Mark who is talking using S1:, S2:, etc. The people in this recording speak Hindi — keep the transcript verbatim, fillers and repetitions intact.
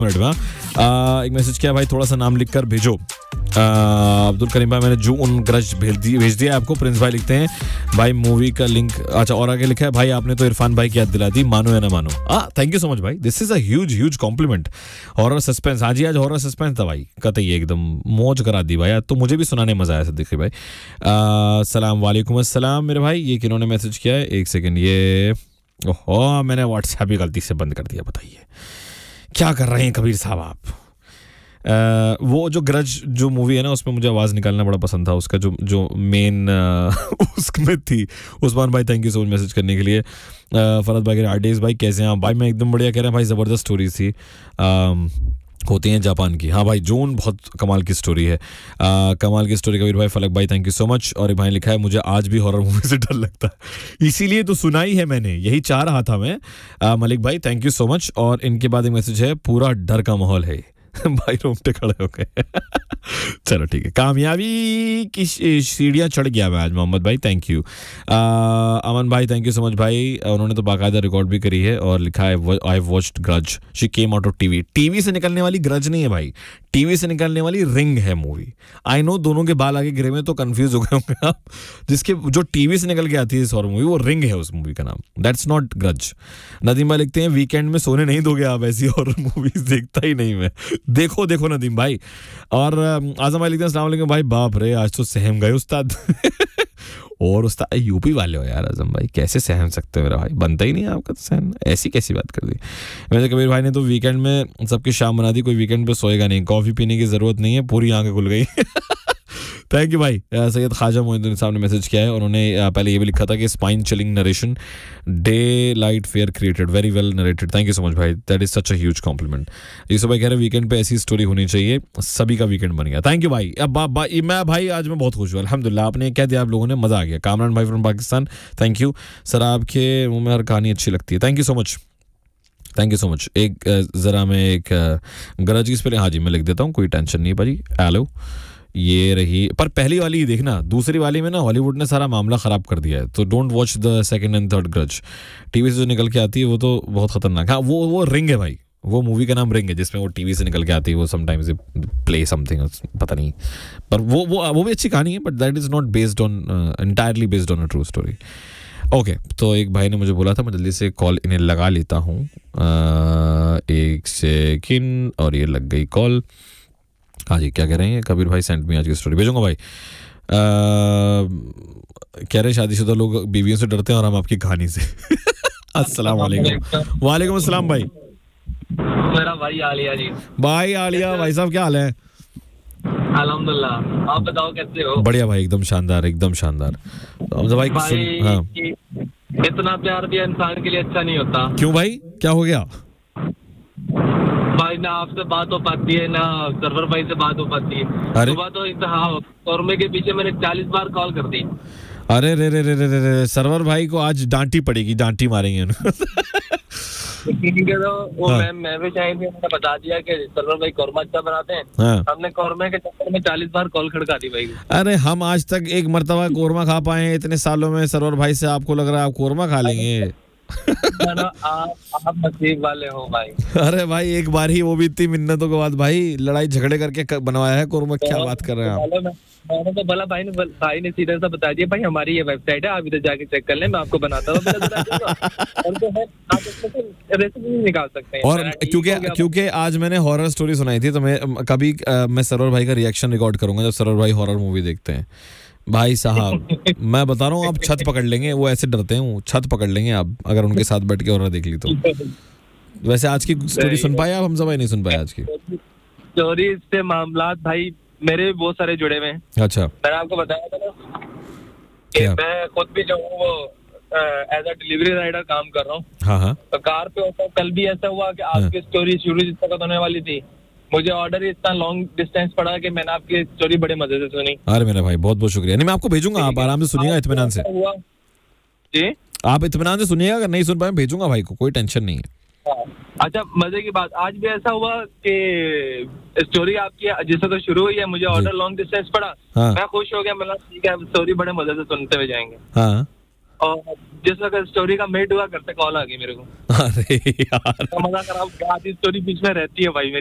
S1: मिनट में आ, एक मैसेज किया भाई, थोड़ा सा नाम लिखकर भेजो। अब्दुल करीम भाई मैंने जू उन ग्रज भेज दी भेज दिया आपको। प्रिंस भाई लिखते हैं भाई मूवी का लिंक, अच्छा और आगे लिखा है भाई आपने तो इरफान भाई की याद दिला दी, मानो या ना मानो। हाँ थैंक यू सो मच भाई, this is a huge huge complement. Horror suspense, हाँ जी आज हॉरर सस्पेंस था भाई, कतई एकदम मौज करा दी भाई, तो मुझे भी सुनाने मजा आया सिद्दीकी भाई। सलाम वालेकुम अस्सलाम मेरे भाई, ये किन्होंने मैसेज किया है, एक सेकेंड, ये ओहो मैंने व्हाट्सएप ही गलती से बंद कर दिया, बताइए क्या कर रहे हैं कबीर साहब आप। Uh, वो जो ग्रज जो मूवी है ना उसमें मुझे आवाज़ निकालना बड़ा पसंद था, उसका जो जो मेन uh, उसमें थी। उस्मान भाई thank you so much message करने के लिए। uh, फरहद भाई आरडेज भाई कैसे हैं आप भाई, मैं एकदम बढ़िया, कह रहे हैं भाई ज़बरदस्त स्टोरी थी, uh, होती हैं जापान की। हाँ भाई जोन बहुत कमाल की स्टोरी है, आ, कमाल की स्टोरी। कबीर भाई फलक भाई थैंक यू सो मच। और एक भाई लिखा है मुझे आज भी हॉरर मूवी से डर लगता है इसीलिए तो सुनाई है मैंने, यही चाह रहा था मैं। आ, मलिक भाई थैंक यू सो मच। और इनके बाद एक मैसेज है पूरा डर का माहौल है भाई रोंगटे खड़े हो गए चलो ठीक है, कामयाबी की सीढ़ियाँ चढ़ गया मैं आज। मोहम्मद भाई थैंक यू। अमन भाई थैंक यू सो मच भाई, उन्होंने तो बाकायदा रिकॉर्ड भी करी है और लिखा है I watched grudge, she came out of TV. TV से निकलने वाली ग्रज नहीं है भाई, टीवी से निकलने वाली रिंग है मूवी। आई नो दोनों के बाल आगे गिरे में तो कंफ्यूज हो गए होंगे आप, जिसके जो टीवी से निकल के आती है इस हॉरर मूवी वो रिंग है उस मूवी का नाम, दैट्स नॉट ग्रज। नदीम भाई लिखते हैं वीकेंड में सोने नहीं दोगे आप, ऐसी हॉरर मूवीज देखता ही नहीं मैं। देखो देखो नदीम भाई। और आजम भाई लिखते हैं अस्सलाम वालेकुम भाई, बाप रे आज तो सहम गए उस्ताद और उस्ताद यूपी वाले हो यार आजम भाई, कैसे सहम सकते हो मेरा भाई, बनता ही नहीं है आपका तो सहन, ऐसी कैसी बात कर दी। वैसे कबीर भाई ने तो वीकेंड में सबकी शाम बना दी, कोई वीकेंड पे सोएगा नहीं, कॉफ़ी पीने की ज़रूरत नहीं है, पूरी आंखें खुल गई थैंक यू भाई। सैयद ख्वाजा मोइनुद्दीन साहब ने मैसेज किया है, उन्होंने पहले ये भी लिखा था कि spine chilling narration, day light fair created, very well narrated, thank you so much भाई, that is such a huge complement. Yusuf भाई कह रहे हैं वीकेंड पे ऐसी स्टोरी होनी चाहिए, सभी का वीकेंड बन गया, थैंक यू भाई। अब बा, बा, मैं भाई आज मैं बहुत खुश हूँ अल्हम्दुलिल्लाह, आपने कह दिया आप लोगों ने, मज़ा आ गया। कामरान भाई from Pakistan thank you. Sir आपके मुँह में हर कहानी अच्छी लगती है, thank you so much, thank you so much. एक ज़रा मैं एक गरज की पहले, हाँ जी मैं लिख देता हूँ, कोई टेंशन नहीं भाजी। हेलो ये रही, पर पहली वाली ही देखना, दूसरी वाली में ना हॉलीवुड ने सारा मामला ख़राब कर दिया है, तो don't watch the second and third grudge. TV से जो निकल के आती है वो तो बहुत ख़तरनाक। हाँ वो वो रिंग है भाई, वो मूवी का नाम रिंग है, जिसमें वो टीवी से निकल के आती है, वो समटाइम्स प्ले समथिंग पता नहीं, पर वो वो वो भी अच्छी कहानी है, but that is not based on entirely based on a true story. Okay तो एक भाई ने मुझे बोला था, मैं जल्दी से कॉल इन्हें लगा लेता हूँ, एक सेकेंड, और ये लग गई कॉल। हाँ जी क्या कह रहे हैं कबीर भाई, सेंड मी आज की स्टोरी भेजूंगा भाई। आ, कह रहे हैं शादीशुदा लोग बीवियों से डरते हैं और हम आपकी कहानी से अस्सलाम वालेकुम। वालेकुम अस्सलाम भाई।
S2: मेरा भाई आलिया जी।
S1: भाई आलिया भाई साहब क्या हाल है?
S2: अल्हम्दुलिल्लाह, आप बताओ कैसे हो?
S1: बढ़िया भाई, एकदम शानदार एकदम शानदार। तो भाई,
S2: भाई
S1: हाँ।
S2: इतना प्यार भी इंसान के लिए अच्छा नहीं होता।
S1: क्यों भाई, क्या हो गया?
S2: भाई ना आपसे बात हो पाती है, ना सर्वर भाई से बात हो पाती है। सुबह तो इंतहा कौरमे के पीछे मैंने चालीस बार कॉल कर दी।
S1: अरे रे रे रे रे रे, सर्वर भाई को आज डांटी पड़ेगी, डांटी मारेंगे
S2: तो वो हाँ। मैं मैं भी चाहिए थी, मैंने बता दिया कि सर्वर भाई कौरमा अच्छा बनाते हैं। हाँ। हमने कौरमे के चक्कर में चालीस बार कॉल खड़का दी भाई।
S1: अरे हम आज तक एक मर्तबा कौरमा खा पाए हैं इतने सालों में सर्वर भाई से, आपको लग रहा है आप कौरमा खा लेंगे?
S2: आप आप नसीब वाले हो भाई।
S1: अरे भाई एक बार ही, वो भी इतनी मिन्नतों के बाद भाई, लड़ाई झगड़े करके बनवाया है कौरमा, क्या बात कर रहे हैं आप?
S2: मैंने तो बोला भाई ने भाई ने सीधा सा बता दिया भाई हमारी ये वेबसाइट है, आप इधर जाके चेक कर लें, मैं आपको बनाता हूँ रेसिपी निकाल सकते हैं।
S1: और क्योंकि क्योंकि आज मैंने हॉरर स्टोरी सुनाई थी, तो मैं कभी मैं सर्वर भाई का रिएक्शन रिकॉर्ड करूंगा जब सर्वर भाई हॉरर मूवी देखते हैं। भाई साहब मैं बता रहा हूँ, आप छत पकड़ लेंगे, वो ऐसे डरते हैं, वो छत पकड़ लेंगे आप अगर उनके साथ बैठ के हॉरर देख ली तो। वैसे आज की स्टोरी सुन पाए आप? हमजा भाई नहीं सुन पाए आज की
S2: स्टोरी से मामलात भाई मेरे भी बहुत सारे जुड़े हुए हैं।
S1: अच्छा,
S2: मैंने आपको बताया था ना कि मैं खुद भी जो हूँ वो एज अ डिलीवरी राइडर काम कर रहा हूँ।
S1: हाँ हाँ।
S2: तो कार पे होता, कल भी ऐसा हुआ कि आपकी स्टोरी शुरू जिस वक्त होने वाली थी, मुझे ऑर्डर इतना लॉन्ग डिस्टेंस पड़ा कि मैंने आपकी स्टोरी बड़े मजे से सुनी।
S1: अरे मेरा भाई बहुत बहुत शुक्रिया। नहीं मैं आपको भेजूंगा, आप आराम से सुनिएगा इत्मीनान से।
S2: जी
S1: आप इत्मीनान से सुनिएगा, अगर नहीं सुन पाए भेजूंगा भाई को, कोई टेंशन नहीं है।
S2: अच्छा मजे की बात, आज भी ऐसा हुआ कि स्टोरी आपकी जिस वक्त शुरू हुई है, मुझे ऑर्डर लॉन्ग डिस्टेंस पड़ा। हाँ। मैं खुश हो गया, मतलब ठीक है स्टोरी बड़े मजे से सुनते हुए जाएंगे।
S1: हाँ।
S2: और जिस वक्त स्टोरी का मेट हुआ करते कॉल आ गई मेरे को।
S1: अरे यार
S2: मजा खराब, आधी स्टोरी बीच में रहती है भाई।